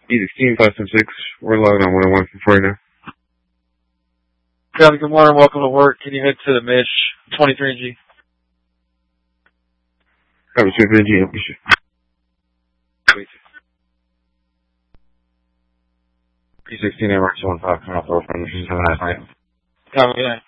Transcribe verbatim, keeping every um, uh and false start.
E sixteen, five seven six. We're logged on one oh one for you now. Kevin, good morning. Welcome to work. Can you head to the Mish twenty-three G? Copy, twenty-three G. Yep, you should. E sixteen, M R two one five, coming off the road from the Have a nice night. Copy, good night.